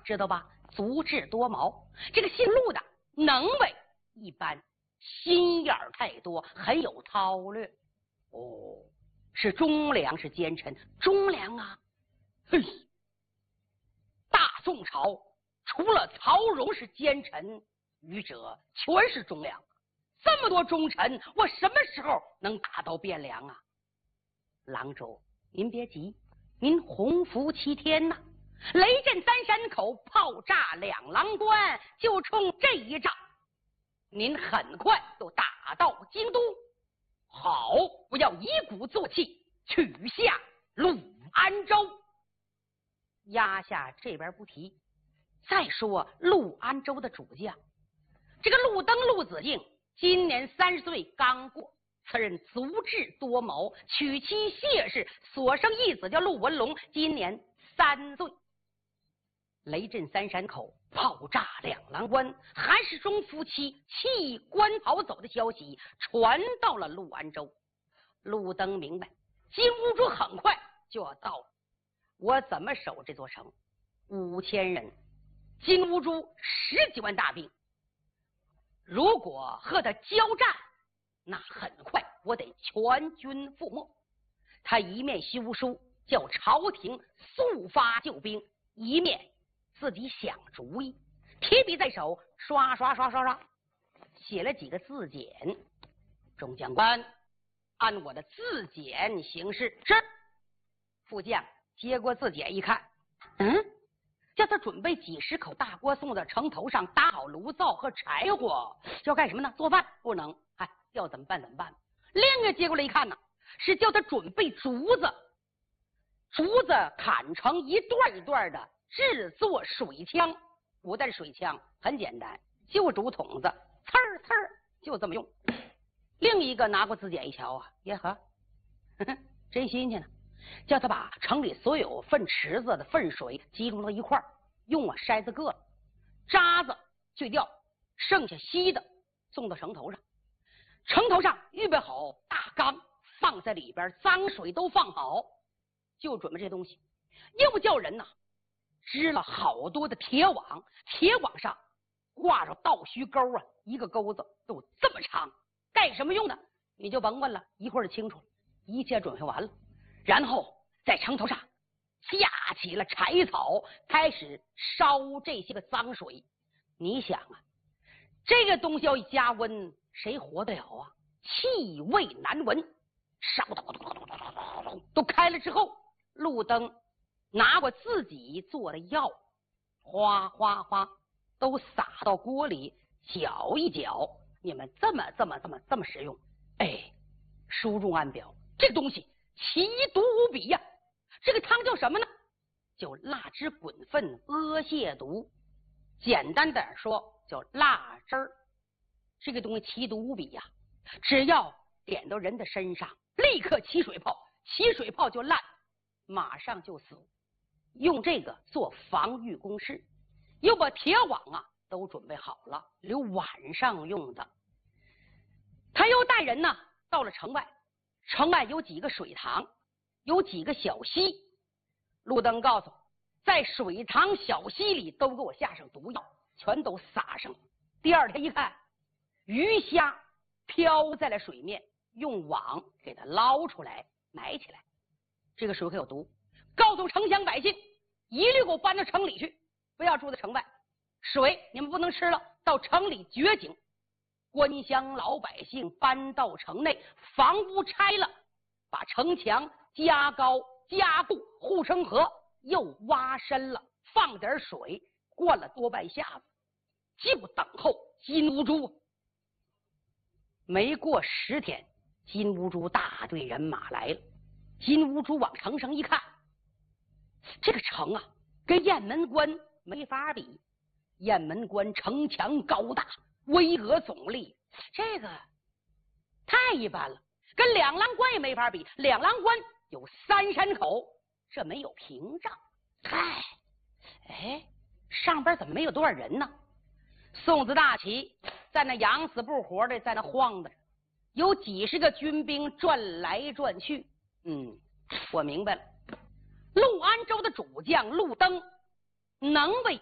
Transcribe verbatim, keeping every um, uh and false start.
知道吧？足智多谋，这个姓陆的能为一般，心眼太多，很有韬略。哦，是忠良是奸臣？忠良啊！嘿，大宋朝除了曹荣是奸臣，余者全是忠良。这么多忠臣，我什么时候能打到汴梁啊？郎中，您别急，您洪福齐天呐！雷震三山口，炮炸两郎关，就冲这一仗，您很快就打到京都。好，我要一鼓作气取下陆安州。压下这边不提，再说陆安州的主将，这个陆登陆子敬今年三十岁刚过，此人足智多谋，娶妻谢氏，所生一子叫陆文龙，今年三岁。雷震三山口，炮炸两郎关，韩世忠夫妻弃官逃走的消息传到了陆安州。陆登明白，金兀术很快就要到了，我怎么守这座城？五千人，金兀术十几万大兵，如果和他交战，那很快我得全军覆没。他一面修书叫朝廷速发救兵，一面自己想主意，提笔在手，刷刷刷刷刷写了几个字简。众将官，按我的字简行事。是。副将接过字简一看，嗯，叫他准备几十口大锅送到城头上，搭好炉灶和柴火，要干什么呢？做饭？不能。哎，要怎么办怎么办？另一个接过来一看呢，是叫他准备竹子，竹子砍成一段一段的，制作水枪。古代水枪很简单，就竹筒子，刺儿刺儿，就这么用。另一个拿过字典一瞧啊，耶呵，呵呵真新鲜呢！叫他把城里所有粪池子的粪水集中到一块儿，用啊筛子簸了，渣子去掉，剩下稀的送到城头上。城头上预备好大缸，放在里边，脏水都放好，就准备这东西。又叫人呐、啊、织了好多的铁网，铁网上挂着倒须钩啊，一个钩子都这么长，干什么用的？你就甭问了，一会儿就清楚了。一切准备完了，然后在城头上架起了柴草，开始烧这些个脏水。你想啊，这个东西要一加温，谁活得了啊？气味难闻，烧的都开了之后，路灯拿过自己做的药，哗哗哗都撒到锅里，搅一搅。你们这么这么这么这么使用，哎，书中暗表，这个东西奇毒无比呀、啊！这个汤叫什么呢？叫蜡汁滚粪阿泻毒，简单点说叫蜡汁儿。这个东西奇毒无比呀、啊！只要点到人的身上，立刻起水泡，起水泡就烂，马上就死。用这个做防御工事，又把铁网啊都准备好了，留晚上用的。他又带人呢到了城外，城外有几个水塘，有几个小溪。路灯告诉我，在水塘小溪里都给我下上毒药，全都撒上。第二天一看，鱼虾漂在了水面，用网给它捞出来埋起来。这个水可有毒，告诉城乡百姓一律给我搬到城里去，不要住在城外。水你们不能吃了，到城里掘井。官乡老百姓搬到城内，房屋拆了，把城墙加高加固，护城河又挖深了，放点水，灌了多半下子，就等候金兀术。没过十天，金兀术大队人马来了。金兀术往城上一看，这个城啊跟雁门关没法比，雁门关城墙高大，巍峨耸立，这个太一般了，跟两郎关也没法比。两郎关有三山口，这没有屏障。嗨，哎，上边怎么没有多少人呢？宋子大旗在那养死不活的，在那晃的，有几十个军兵转来转去。嗯，我明白了，陆安州的主将陆登能为